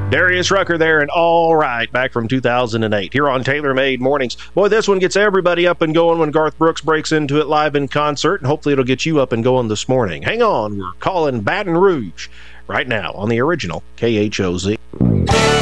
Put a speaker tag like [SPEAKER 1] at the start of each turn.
[SPEAKER 1] Darius Rucker there, and All Right, back from 2008 here on Taylor Made Mornings. Boy, this one gets everybody up and going when Garth Brooks breaks into it live in concert, and hopefully it'll get you up and going this morning. Hang on, we're calling Baton Rouge right now on the original KHOZ.